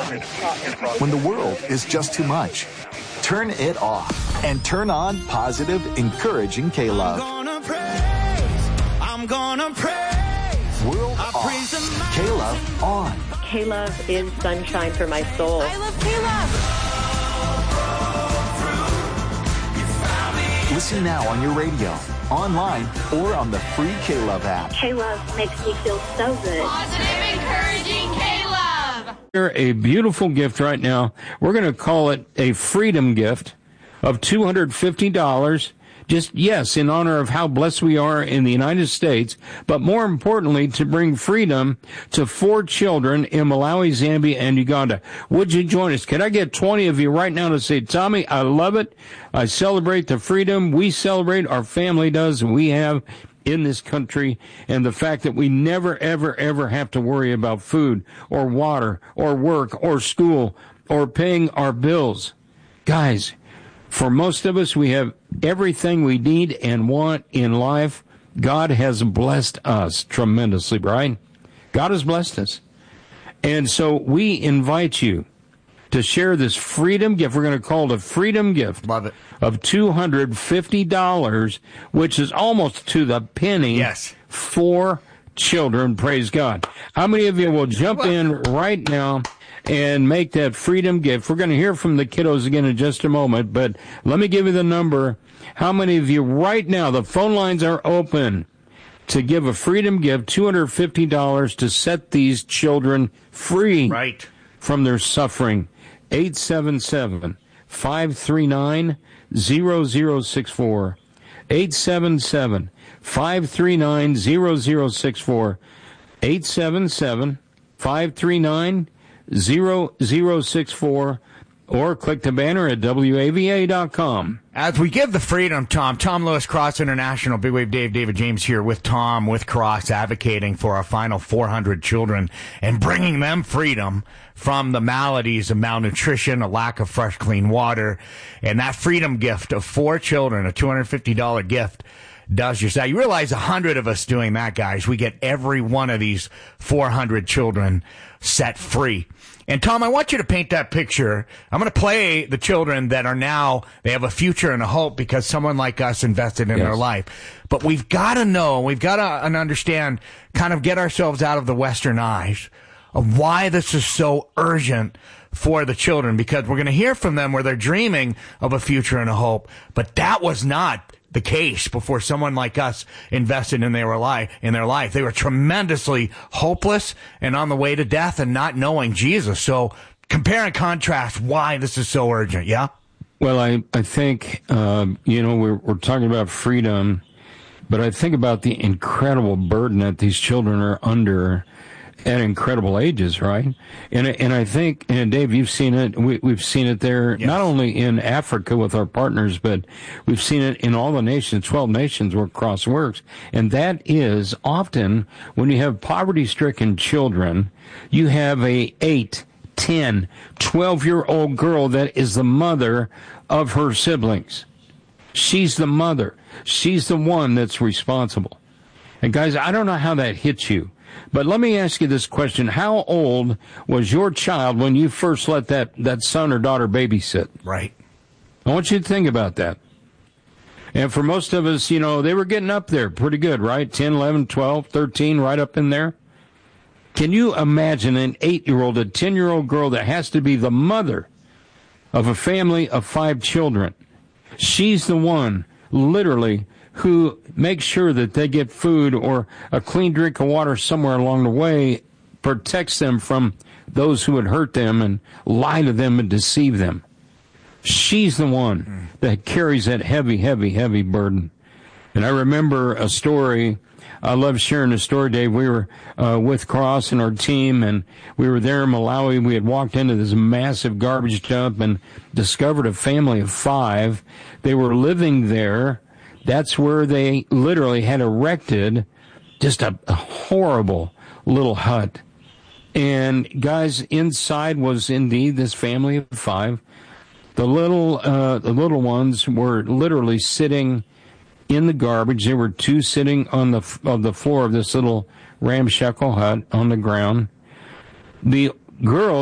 When the world is just too much, turn it off and turn on positive, encouraging K-Love. I'm gonna praise. World off. K-Love on. K-Love is sunshine for my soul. I love K-Love. Listen now on your radio, online, or on the free K-Love app. K-Love makes me feel so good. Positive, encouraging K-Love. A beautiful gift right now. We're going to call it a freedom gift of $250. Just, yes, in honor of how blessed we are in the United States, but more importantly, to bring freedom to 4 children in Malawi, Zambia, and Uganda. Would you join us? Can I get 20 of you right now to say, Tommy, I love it. I celebrate the freedom we celebrate, our family does, and we have in this country, and the fact that we never, ever, ever have to worry about food or water or work or school or paying our bills. Guys, for most of us, we have everything we need and want in life. God has blessed us tremendously, right? God has blessed us. And so we invite you to share this freedom gift. We're going to call it a freedom gift. Love it. Of $250, which is almost to the penny. Yes. For children. Praise God. How many of you will jump in right now and make that freedom gift? We're going to hear from the kiddos again in just a moment, but let me give you the number. How many of you right now, the phone lines are open to give a freedom gift, $250 to set these children free from their suffering? 877-539-0064. 877-539-0064. 877-539-0064, or click the banner at WAVA.com. As we give the freedom, Tom Lewis, Cross International, Big Wave Dave, David James here with Tom, with Cross, advocating for our final 400 children and bringing them freedom from the maladies of malnutrition, a lack of fresh, clean water. And that freedom gift of 4 children, a $250 gift, does just that. You realize 100 of us doing that, guys, we get every one of these 400 children set free. And Tom, I want you to paint that picture. I'm going to play the children that are now, they have a future and a hope because someone like us invested in their life. But we've got to know, we've got to understand, kind of get ourselves out of the Western eyes of why this is so urgent for the children, because we're going to hear from them where they're dreaming of a future and a hope. But that was not the case before someone like us invested in their life. They were tremendously hopeless and on the way to death and not knowing Jesus. So compare and contrast why this is so urgent. Yeah. Well, I think, we're talking about freedom, but I think about the incredible burden that these children are under at incredible ages, right? And I think, and Dave, you've seen it. We've seen it there, not only in Africa with our partners, but we've seen it in all the nations, 12 nations where Cross works. And that is often when you have poverty-stricken children, you have a 8, 10, 12-year-old girl that is the mother of her siblings. She's the mother. She's the one that's responsible. And guys, I don't know how that hits you. But let me ask you this question. How old was your child when you first let that son or daughter babysit? Right. I want you to think about that. And for most of us, they were getting up there pretty good, right? 10, 11, 12, 13, right up in there. Can you imagine an 8-year-old, a 10-year-old girl that has to be the mother of a family of 5 children? She's the one, literally, who makes sure that they get food or a clean drink of water somewhere along the way, protects them from those who would hurt them and lie to them and deceive them. She's the one that carries that heavy, heavy, heavy burden. And I remember a story. I love sharing the story, Dave. We were with Cross and our team, and we were there in Malawi. We had walked into this massive garbage dump and discovered a family of 5. They were living there. That's where they literally had erected just a horrible little hut. And guys, inside was indeed this family of 5. The little ones were literally sitting in the garbage. There were 2 sitting on the floor of this little ramshackle hut on the ground. The girl